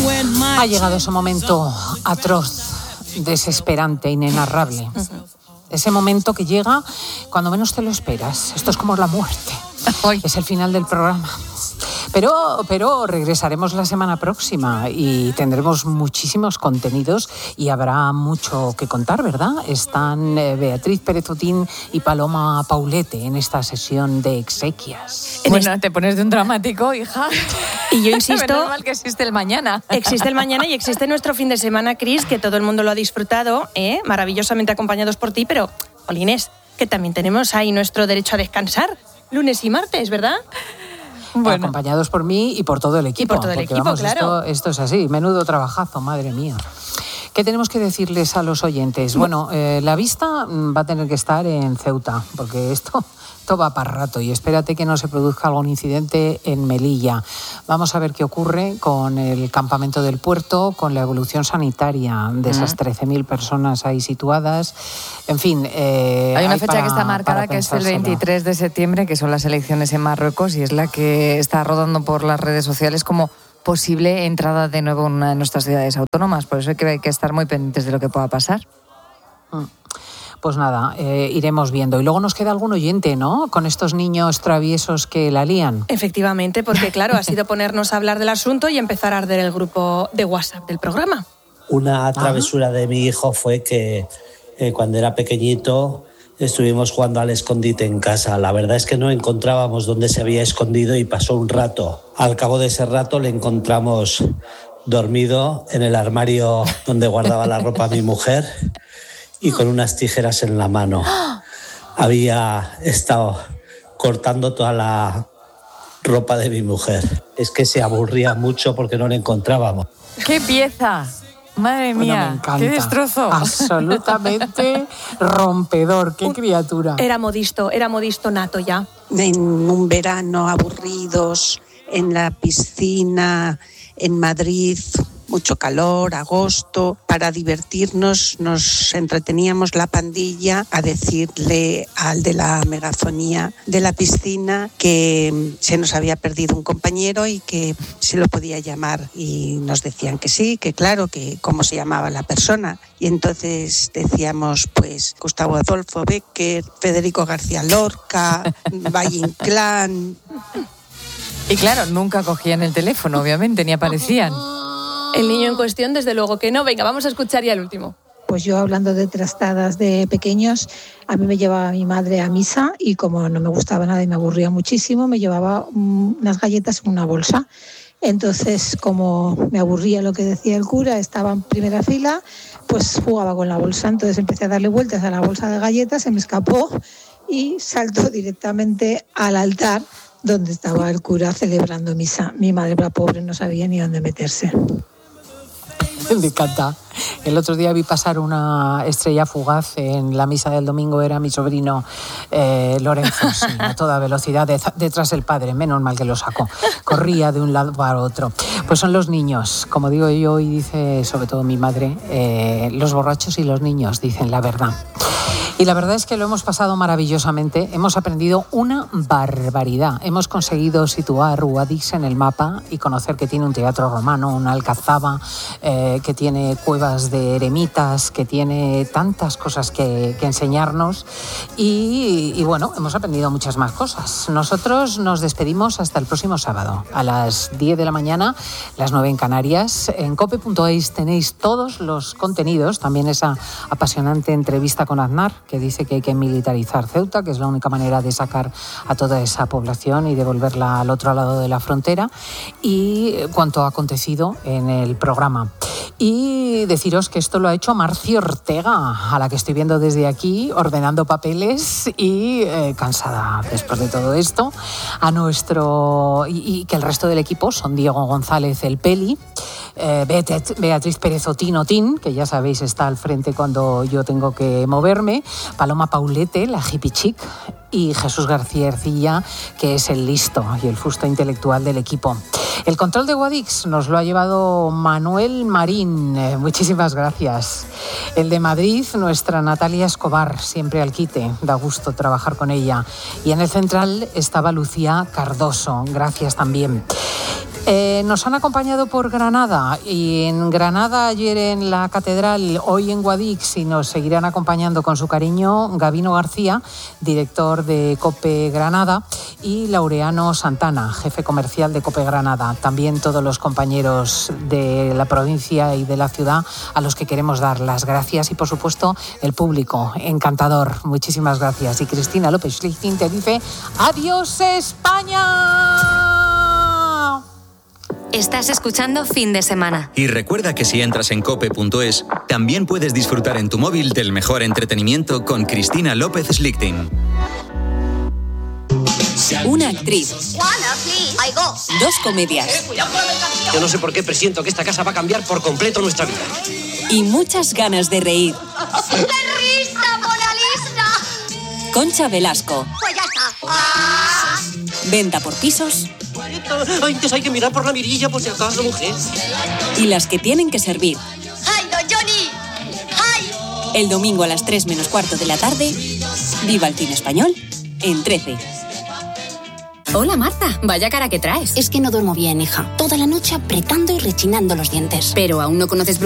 Ha llegado ese momento atroz, desesperante, inenarrable. Ese momento que llega cuando menos te lo esperas. Esto es como la muerte. Es el final del programa. Pero regresaremos la semana próxima y tendremos muchísimos contenidos y habrá mucho que contar, ¿verdad? Están Beatriz Pérez Otín y Paloma Paulete en esta sesión de exequias. Bueno, te pones de un dramático, hija. Y yo insisto... Menos mal que existe el mañana. Existe el mañana y existe nuestro fin de semana, Cris, que todo el mundo lo ha disfrutado, maravillosamente acompañados por ti, pero, Olines, que también tenemos ahí nuestro derecho a descansar, lunes y martes, ¿verdad? Bueno. Acompañados por mí y por todo el equipo. Y por todo el equipo, vamos, claro. Esto es así, menudo trabajazo, madre mía. ¿Qué tenemos que decirles a los oyentes? Bueno, la vista va a tener que estar en Ceuta, porque esto va para rato y espérate que no se produzca algún incidente en Melilla. Vamos a ver qué ocurre con el campamento del puerto, con la evolución sanitaria de esas 13.000 personas ahí situadas. En fin... hay una fecha que está marcada, que es el 23 de septiembre, que son las elecciones en Marruecos, y es la que está rodando por las redes sociales como posible entrada de nuevo en una de nuestras ciudades autónomas. Por eso hay que estar muy pendientes de lo que pueda pasar. Pues nada, iremos viendo. Y luego nos queda algún oyente, ¿no? Con estos niños traviesos que la lían. Efectivamente, porque claro, ha sido ponernos a hablar del asunto y empezar a arder el grupo de WhatsApp del programa. Una travesura de mi hijo fue que cuando era pequeñito estuvimos jugando al escondite en casa. La verdad es que no encontrábamos dónde se había escondido y pasó un rato. Al cabo de ese rato le encontramos dormido en el armario donde guardaba la ropa mi mujer y con unas tijeras en la mano. Había estado cortando toda la ropa de mi mujer. Es que se aburría mucho porque no le encontrábamos. ¡Qué pieza! Madre mía, bueno, me encanta. ¡Qué destrozo! Absolutamente rompedor, qué criatura. Era modisto nato ya. En un verano aburridos, en la piscina, en Madrid, mucho calor, agosto. Para divertirnos nos entreteníamos la pandilla a decirle al de la megafonía de la piscina que se nos había perdido un compañero y que se lo podía llamar. Y nos decían que sí, que claro, que cómo se llamaba la persona. Y entonces decíamos, pues, Gustavo Adolfo Bécquer, Federico García Lorca, Valle Inclán. Y claro, nunca cogían el teléfono, obviamente, ni aparecían. El niño en cuestión, desde luego que no. Venga, vamos a escuchar ya el último. Pues yo, hablando de trastadas de pequeños, a mí me llevaba mi madre a misa y como no me gustaba nada y me aburría muchísimo, me llevaba unas galletas en una bolsa. Entonces, como me aburría lo que decía el cura, estaba en primera fila, pues jugaba con la bolsa. Entonces empecé a darle vueltas a la bolsa de galletas, se me escapó y saltó directamente al altar donde estaba el cura celebrando misa. Mi madre, la pobre, no sabía ni dónde meterse. Me encanta. El otro día vi pasar una estrella fugaz en la misa del domingo, era mi sobrino Lorenzo, sí, a toda velocidad detrás del padre, menos mal que lo sacó. Corría de un lado para otro. Pues son los niños, como digo yo y dice sobre todo mi madre, los borrachos y los niños dicen la verdad. Y la verdad es que lo hemos pasado maravillosamente, hemos aprendido una barbaridad. Hemos conseguido situar Guadix en el mapa y conocer que tiene un teatro romano, una alcazaba, que tiene cuevas de eremitas, que tiene tantas cosas que enseñarnos y bueno, hemos aprendido muchas más cosas. Nosotros nos despedimos hasta el próximo sábado a las 10 de la mañana, las 9 en Canarias. En cope.es tenéis todos los contenidos, también esa apasionante entrevista con Aznar, que dice que hay que militarizar Ceuta, que es la única manera de sacar a toda esa población y devolverla al otro lado de la frontera, y cuanto ha acontecido en el programa. Y deciros que esto lo ha hecho Marci Ortega, a la que estoy viendo desde aquí, ordenando papeles y cansada después de todo esto. A nuestro... Y que el resto del equipo son Diego González, el Peli, Beatriz Pérez Otín, que ya sabéis está al frente cuando yo tengo que moverme, Paloma Paulete, la hippie chic, y Jesús García Ercilla, que es el listo y el fusto intelectual del equipo. El control de Guadix nos lo ha llevado Manuel Marín, muchísimas gracias. El de Madrid, nuestra Natalia Escobar, siempre al quite, da gusto trabajar con ella. Y en el central estaba Lucía Cardoso, gracias también. Nos han acompañado por Granada, y en Granada ayer en la Catedral, hoy en Guadix, y nos seguirán acompañando con su cariño Gabino García, director de COPE Granada, y Laureano Santana, jefe comercial de COPE Granada. También todos los compañeros de la provincia y de la ciudad a los que queremos dar las gracias, y por supuesto el público encantador. Muchísimas gracias. Y Cristina López Schlichting te dice adiós España. Estás escuchando Fin de Semana. Y recuerda que si entras en cope.es, también puedes disfrutar en tu móvil del mejor entretenimiento con Cristina López Schlichting. Una actriz. 2 comedias. Yo no sé por qué presiento que esta casa va a cambiar por completo nuestra vida. Y muchas ganas de reír. ¡Qué risa, Mona Lisa! Concha Velasco. Pues ya está. Venta por pisos. Antes hay que mirar por la mirilla por si acaso, mujer. Y las que tienen que servir. ¡Ay, don Johnny! ¡Ay! El domingo a las 3 menos cuarto de la tarde. Viva el cine español en 13. Hola Marta, vaya cara que traes. Es que no duermo bien, hija. Toda la noche apretando y rechinando los dientes. Pero aún no conoces